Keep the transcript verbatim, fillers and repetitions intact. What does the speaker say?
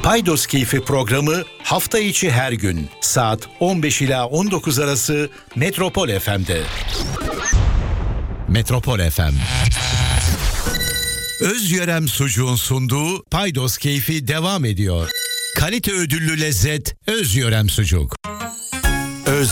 Paydos Keyfi programı hafta içi her gün saat on beş ila on dokuz arası Metropol F M'de. Metropol F M. Özyörem Sucuğun sunduğu Paydos Keyfi devam ediyor. Kalite ödüllü lezzet Özyörem Sucuk.